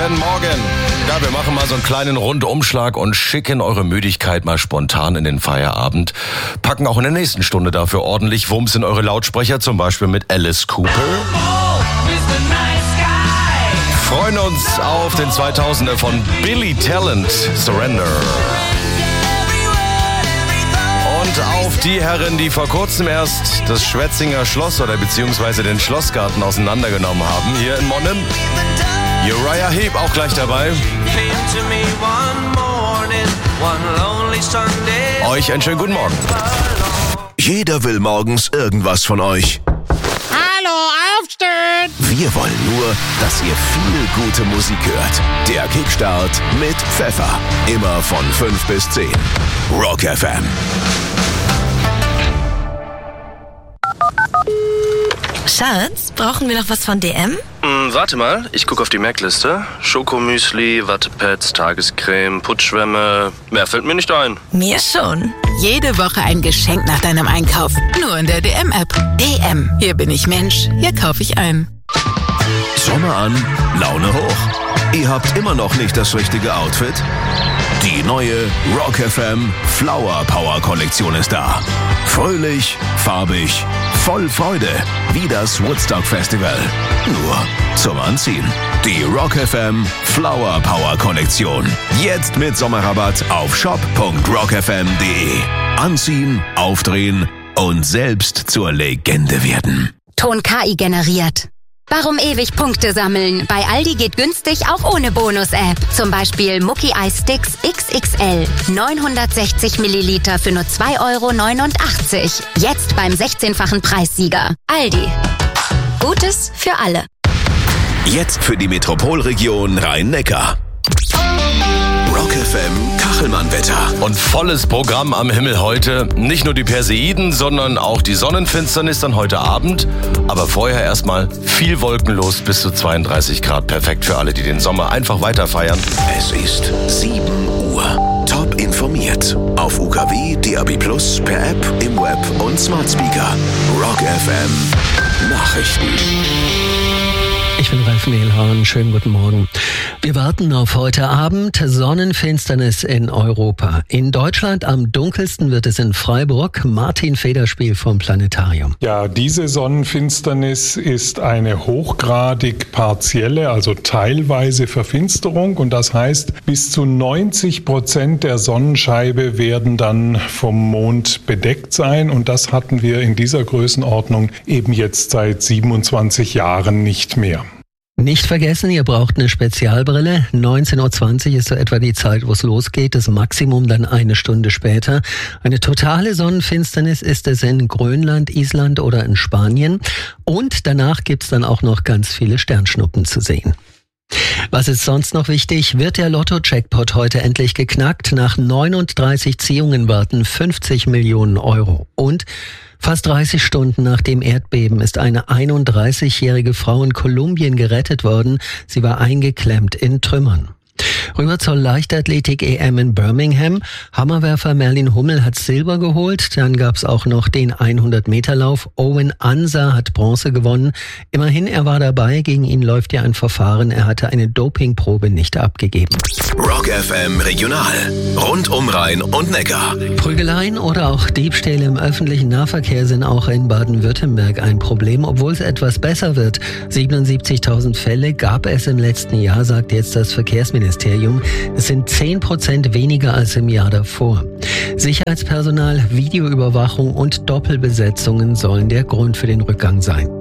Guten Morgen. Ja, wir machen mal so einen kleinen Rundumschlag und schicken eure Müdigkeit mal spontan in den Feierabend. Packen auch in der nächsten Stunde dafür ordentlich Wumms in eure Lautsprecher, zum Beispiel mit Alice Cooper. Freuen uns auf den 2000er von Billy Talent, Surrender. Und auf die Herren, die vor kurzem erst das Schwetzinger Schloss oder beziehungsweise den Schlossgarten auseinandergenommen haben, hier in Monnem. Uriah Heep auch gleich dabei. Euch einen schönen guten Morgen. Jeder will morgens irgendwas von euch. Hallo, aufstehen! Wir wollen nur, dass ihr viel gute Musik hört. Der Kickstart mit Pfeffer. Immer von 5 bis 10. Rock FM. Schatz, brauchen wir noch was von DM? Warte mal, ich gucke auf die Merkliste. Schokomüsli, Wattepads, Tagescreme, Putzschwämme. Mehr fällt mir nicht ein. Mir schon. Jede Woche ein Geschenk nach deinem Einkauf. Nur in der DM-App. DM. Hier bin ich Mensch. Hier kaufe ich ein. Sommer an, Laune hoch. Ihr habt immer noch nicht das richtige Outfit? Die neue Rock FM Flower Power Kollektion ist da. Fröhlich, farbig, voll Freude, wie das Woodstock Festival. Nur zum Anziehen. Die Rock FM Flower Power Kollektion. Jetzt mit Sommerrabatt auf shop.rockfm.de. Anziehen, aufdrehen und selbst zur Legende werden. Ton KI generiert. Warum ewig Punkte sammeln? Bei Aldi geht günstig auch ohne Bonus-App. Zum Beispiel Mucki Eis Sticks XXL. 960 Milliliter für nur 2,89 €. Jetzt beim 16-fachen Preissieger. Aldi. Gutes für alle. Jetzt für die Metropolregion Rhein-Neckar. Rock FM Kachelmann-Wetter. Und volles Programm am Himmel heute. Nicht nur die Perseiden, sondern auch die Sonnenfinsternis dann heute Abend. Aber vorher erstmal viel wolkenlos bis zu 32 Grad. Perfekt für alle, die den Sommer einfach weiter feiern. Es ist 7 Uhr. Top informiert. Auf UKW, DAB+, per App, im Web und Smart Speaker. Rock FM Nachrichten. Ich bin Ralf Mehlhorn, schönen guten Morgen. Wir warten auf heute Abend Sonnenfinsternis in Europa. In Deutschland am dunkelsten wird es in Freiburg. Martin Federspiel vom Planetarium. Ja, diese Sonnenfinsternis ist eine hochgradig partielle, also teilweise Verfinsterung. Und das heißt, bis zu 90% der Sonnenscheibe werden dann vom Mond bedeckt sein. Und das hatten wir in dieser Größenordnung eben jetzt seit 27 Jahren nicht mehr. Nicht vergessen, ihr braucht eine Spezialbrille. 19.20 Uhr ist so etwa die Zeit, wo es losgeht. Das Maximum dann eine Stunde später. Eine totale Sonnenfinsternis ist es in Grönland, Island oder in Spanien. Und danach gibt's dann auch noch ganz viele Sternschnuppen zu sehen. Was ist sonst noch wichtig? Wird der Lotto-Jackpot heute endlich geknackt? Nach 39 Ziehungen warten 50 Millionen €. Und fast 30 Stunden nach dem Erdbeben ist eine 31-jährige Frau in Kolumbien gerettet worden. Sie war eingeklemmt in Trümmern. Rüber zur Leichtathletik-EM in Birmingham. Hammerwerfer Merlin Hummel hat Silber geholt. Dann gab's auch noch den 100-Meter-Lauf. Owen Ansa hat Bronze gewonnen. Immerhin, er war dabei. Gegen ihn läuft ja ein Verfahren. Er hatte eine Dopingprobe nicht abgegeben. Rock FM Regional. Rund um Rhein und Neckar. Prügeleien oder auch Diebstähle im öffentlichen Nahverkehr sind auch in Baden-Württemberg ein Problem, obwohl es etwas besser wird. 77.000 Fälle gab es im letzten Jahr, sagt jetzt das Verkehrsministerium. Es sind 10% weniger als im Jahr davor. Sicherheitspersonal, Videoüberwachung und Doppelbesetzungen sollen der Grund für den Rückgang sein.